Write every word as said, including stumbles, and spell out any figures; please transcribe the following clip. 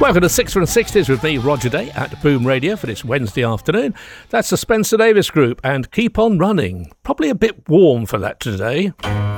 Welcome to six from sixties with me, Roger Day, at Boom Radio for this Wednesday afternoon. That's the Spencer Davis Group and Keep On Running. Probably a bit warm for that today.